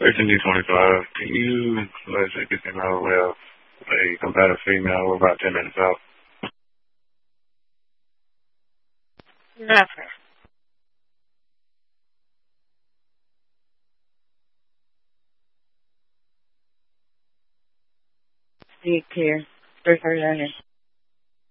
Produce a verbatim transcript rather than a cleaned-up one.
Section D twenty-five, can you let us get them out with a combative female? We're about ten minutes out. Never. Be clear. First,